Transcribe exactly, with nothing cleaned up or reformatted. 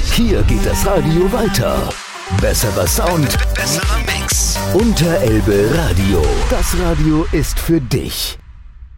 Hier geht das Radio weiter. Besserer Sound, besserer Mix. Unterelbe Radio. Das Radio ist für dich.